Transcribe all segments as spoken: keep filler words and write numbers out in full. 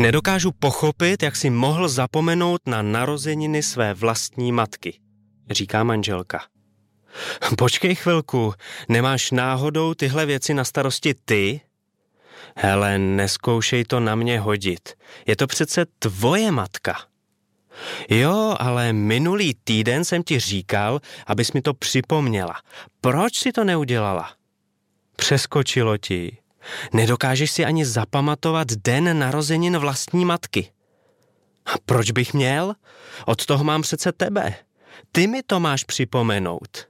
Nedokážu pochopit, jak si mohl zapomenout na narozeniny své vlastní matky, říká manželka. Počkej chvilku, nemáš náhodou tyhle věci na starosti ty? Hele, neskoušej to na mě hodit. Je to přece tvoje matka. Jo, ale minulý týden jsem ti říkal, abys mi to připomněla. Proč si to neudělala? Přeskočilo ti. Nedokážeš si ani zapamatovat den narozenin vlastní matky. A proč bych měl? Od toho mám přece tebe. Ty mi to máš připomenout.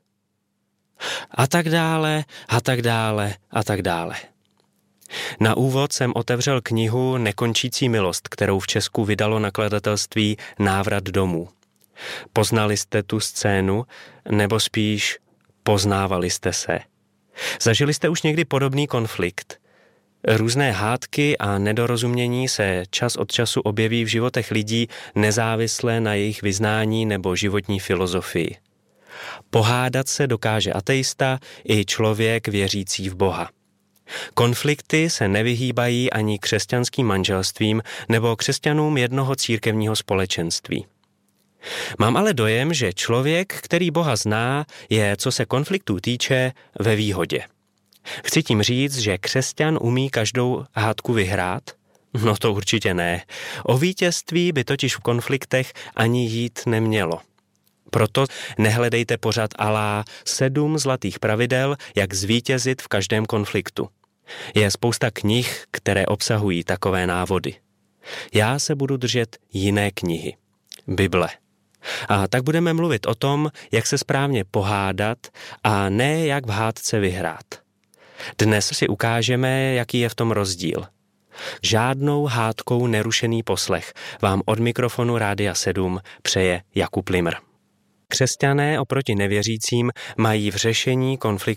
A tak dále, a tak dále, a tak dále. Na úvod jsem otevřel knihu Nekončící milost, kterou v Česku vydalo nakladatelství Návrat domů. Poznali jste tu scénu, nebo spíš poznávali jste se? Zažili jste už někdy podobný konflikt? Různé hádky a nedorozumění se čas od času objeví v životech lidí nezávisle na jejich vyznání nebo životní filozofii. Pohádat se dokáže ateista i člověk věřící v Boha. Konflikty se nevyhýbají ani křesťanským manželstvím nebo křesťanům jednoho církevního společenství. Mám ale dojem, že člověk, který Boha zná, je, co se konfliktů týče, ve výhodě. Chci tím říct, že křesťan umí každou hádku vyhrát? No to určitě ne. O vítězství by totiž v konfliktech ani jít nemělo. Proto nehledejte pořad alá sedm zlatých pravidel, jak zvítězit v každém konfliktu. Je spousta knih, které obsahují takové návody. Já se budu držet jiné knihy. Bible. A tak budeme mluvit o tom, jak se správně pohádat a ne jak v hádce vyhrát. Dnes si ukážeme, jaký je v tom rozdíl. Žádnou hádkou nerušený poslech vám od mikrofonu Rádia sedm přeje Jakub Limr. Křesťané oproti nevěřícím mají v řešení konfliktů